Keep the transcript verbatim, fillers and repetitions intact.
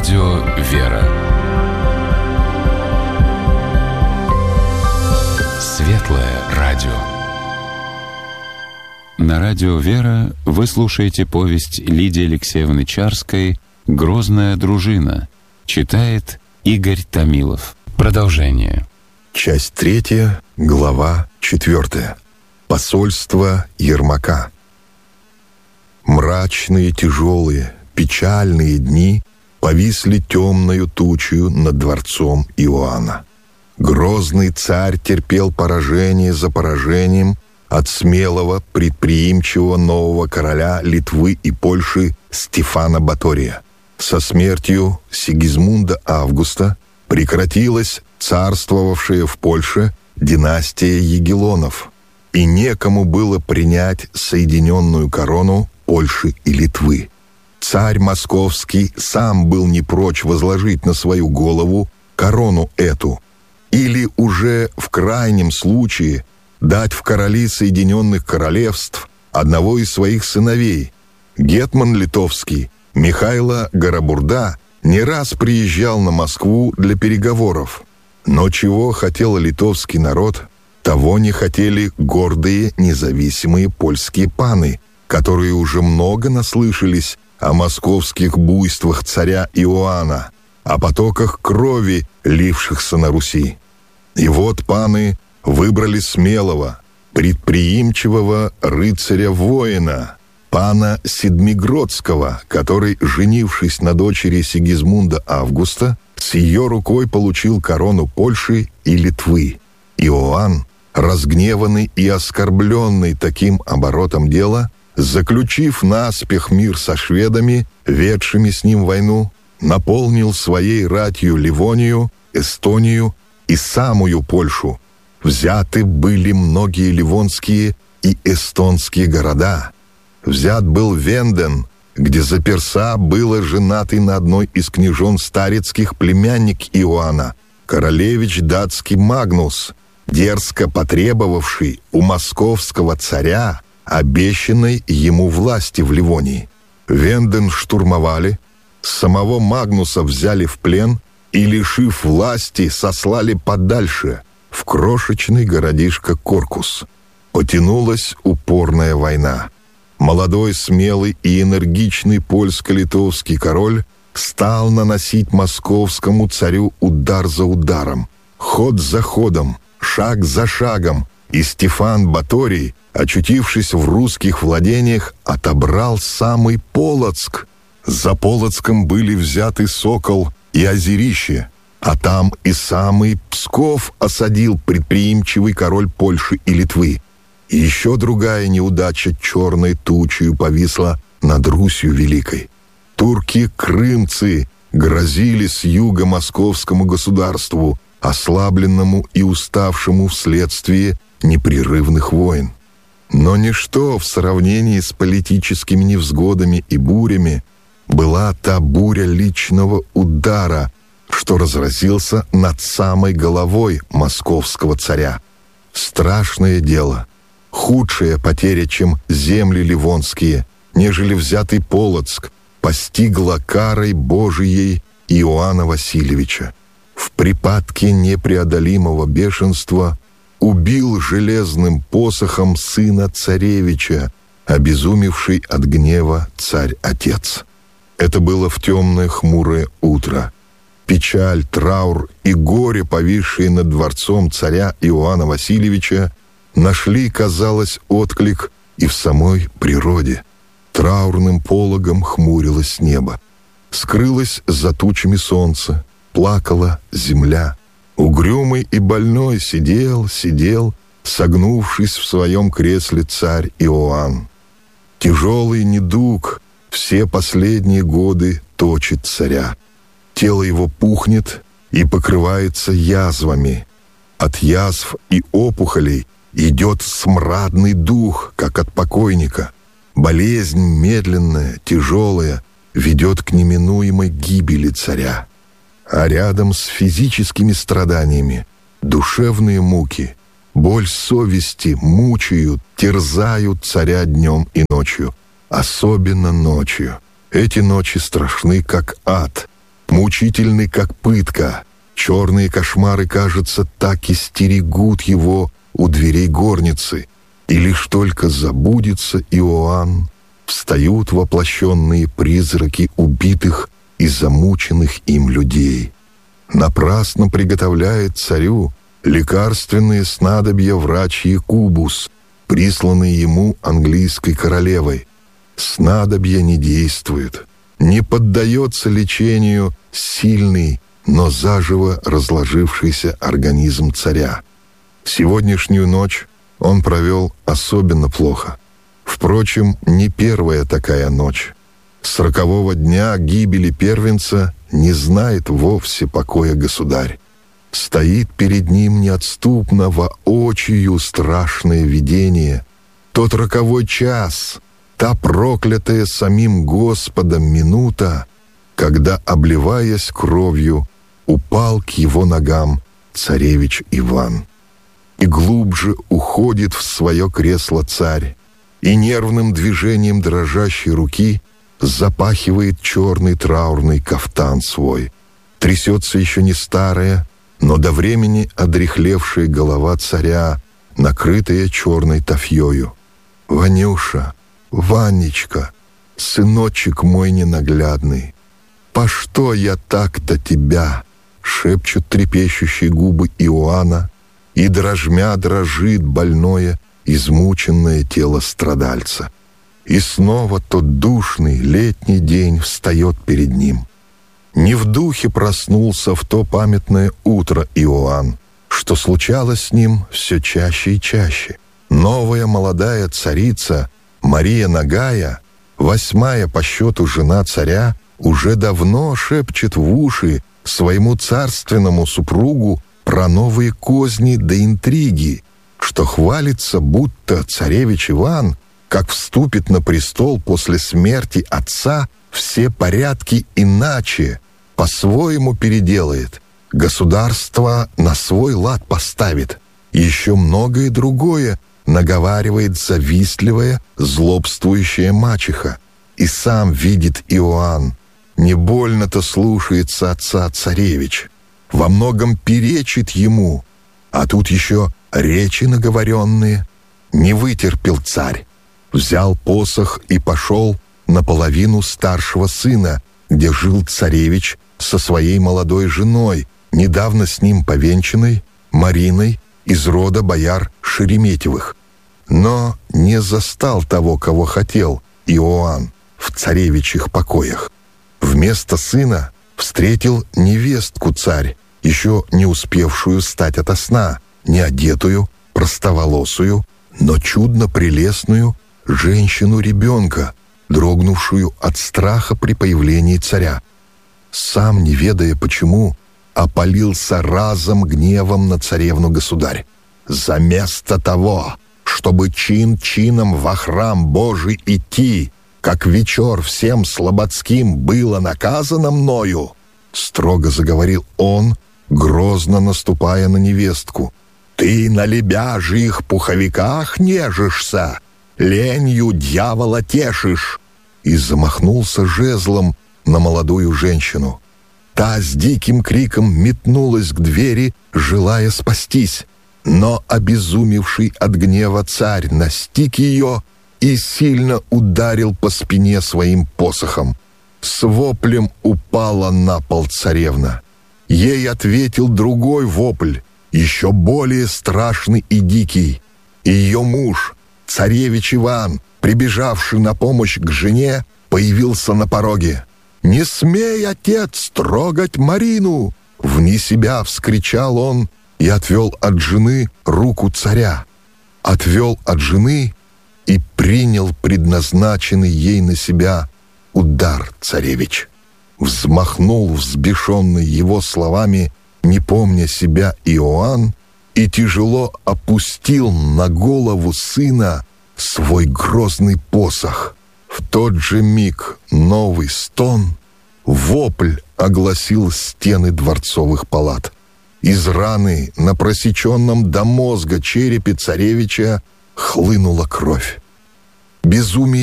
Радио «Вера». Светлое радио. На радио «Вера» вы слушаете повесть Лидии Алексеевны Чарской «Грозная дружина». Читает Игорь Томилов. Продолжение. Часть третья, глава четвертая. Посольство Ермака. Мрачные, тяжелые, печальные дни повисли темною тучью над дворцом Иоанна. Грозный царь терпел поражение за поражением от смелого, предприимчивого нового короля Литвы и Польши Стефана Батория. Со смертью Сигизмунда Августа прекратилась царствовавшая в Польше династия Егелонов, и некому было принять соединенную корону Польши и Литвы. Царь московский сам был не прочь возложить на свою голову корону эту, или уже в крайнем случае дать в короли Соединенных Королевств одного из своих сыновей. Гетман литовский Михайло Горобурда не раз приезжал на Москву для переговоров, но чего хотел литовский народ, того не хотели гордые независимые польские паны, которые уже много наслышались о московских буйствах царя Иоанна, о потоках крови, лившихся на Руси. И вот паны выбрали смелого, предприимчивого рыцаря-воина, пана Седмигродского, который, женившись на дочери Сигизмунда Августа, с ее рукой получил корону Польши и Литвы. Иоанн, разгневанный и оскорбленный таким оборотом дела, заключив наспех мир со шведами, ведшими с ним войну, наполнил своей ратью Ливонию, Эстонию и самую Польшу. Взяты были многие ливонские и эстонские города. Взят был Венден, где за перса было женатый на одной из княжон старецких племянник Иоанна, королевич датский Магнус, дерзко потребовавший у московского царя обещанной ему власти в Ливонии. Венден штурмовали, самого Магнуса взяли в плен и, лишив власти, сослали подальше, в крошечный городишко Коркус. Потянулась упорная война. Молодой, смелый и энергичный польско-литовский король стал наносить московскому царю удар за ударом, ход за ходом, шаг за шагом, и Стефан Баторий, очутившись в русских владениях, отобрал самый Полоцк. За Полоцком были взяты Сокол и Озерище, а там и самый Псков осадил предприимчивый король Польши и Литвы. И еще другая неудача черной тучью повисла над Русью Великой. Турки-крымцы грозили с юга московскому государству, ослабленному и уставшему вследствие непрерывных войн. Но ничто в сравнении с политическими невзгодами и бурями была та буря личного удара, что разразился над самой головой московского царя. Страшное дело, худшая потеря, чем земли ливонские, нежели взятый Полоцк, постигла карой Божией Иоанна Васильевича. В припадке непреодолимого бешенства убил железным посохом сына царевича, обезумевший от гнева царь-отец. Это было в темное хмурое утро. Печаль, траур и горе, повисшие над дворцом царя Иоанна Васильевича, нашли, казалось, отклик и в самой природе. Траурным пологом хмурилось небо. Скрылось за тучами солнце, плакала земля. Угрюмый и больной сидел, сидел, согнувшись в своем кресле царь Иоанн. Тяжелый недуг все последние годы точит царя. Тело его пухнет и покрывается язвами. От язв и опухолей идет смрадный дух, как от покойника. Болезнь медленная, тяжелая, ведет к неминуемой гибели царя. А рядом с физическими страданиями душевные муки, боль совести мучают, терзают царя днем и ночью, особенно ночью. Эти ночи страшны, как ад. мучительный, как пытка. Черные кошмары, кажется, так и стерегут его у дверей горницы. И лишь только забудется Иоанн, встают воплощенные призраки убитых и замученных им людей. Напрасно приготовляет царю лекарственные снадобья врач Якубус, присланные ему английской королевой. Снадобья не действуют, не поддается лечению сильный, но заживо разложившийся организм царя. Сегодняшнюю ночь он провел особенно плохо. Впрочем, не первая такая ночь. С рокового дня гибели первенца не знает вовсе покоя государь. Стоит перед ним неотступно воочию страшное видение. Тот роковой час, та проклятая самим Господом минута, когда, обливаясь кровью, упал к его ногам царевич Иван. И глубже уходит в свое кресло царь, и нервным движением дрожащей руки запахивает черный траурный кафтан свой. Трясется еще не старая, но до времени одряхлевшая голова царя, накрытая черной тафьёю. «Ванюша, Ванечка, сыночек мой ненаглядный, по что я так-то тебя?» — шепчут трепещущие губы Иоанна, и дрожмя дрожит больное, измученное тело страдальца. И снова тот душный летний день встает перед ним. Не в духе проснулся в то памятное утро Иоанн, что случалось с ним все чаще и чаще. Новая молодая царица Мария Нагая, восьмая по счету жена царя, уже давно шепчет в уши своему царственному супругу про новые козни да интриги, что хвалится, будто царевич Иван, как вступит на престол после смерти отца, все порядки иначе, по-своему переделает, государство на свой лад поставит, еще многое другое наговаривает завистливая, злобствующая мачеха. И сам видит Иоанн, не больно-то слушается отца царевич, во многом перечит ему, а тут еще речи наговоренные. Не вытерпел царь, взял посох и пошел на половину старшего сына, где жил царевич со своей молодой женой, недавно с ним повенчанной, Мариной, из рода бояр Шереметьевых. Но не застал того, кого хотел Иоанн в царевичьих покоях. Вместо сына встретил невестку царь, еще не успевшую встать ото сна, не одетую, простоволосую, но чудно прелестную женщину-ребенка, дрогнувшую от страха при появлении царя. Сам, не ведая почему, опалился разом гневом на царевну-государь. «Заместо того, чтобы чин-чином во храм Божий идти, как вечер всем слободским было наказано мною», — строго заговорил он, грозно наступая на невестку. «Ты на лебяжьих пуховиках нежишься, ленью дьявола тешишь», и замахнулся жезлом на молодую женщину. Та с диким криком метнулась к двери, желая спастись, но обезумевший от гнева царь настиг ее и сильно ударил по спине своим посохом. С воплем упала на пол царевна. Ей ответил другой вопль, еще более страшный и дикий. Ее муж, царевич Иван, прибежавший на помощь к жене, появился на пороге. «Не смей, отец, трогать Марину!» Вне себя вскричал он и отвел от жены руку царя. Отвел от жены и принял предназначенный ей на себя удар царевич. Взмахнул взбешенный его словами, не помня себя, Иоанн, и тяжело опустил на голову сына свой грозный посох. В тот же миг новый стон, вопль огласил стены дворцовых палат. Из раны на просеченном до мозга черепе царевича хлынула кровь. Безумие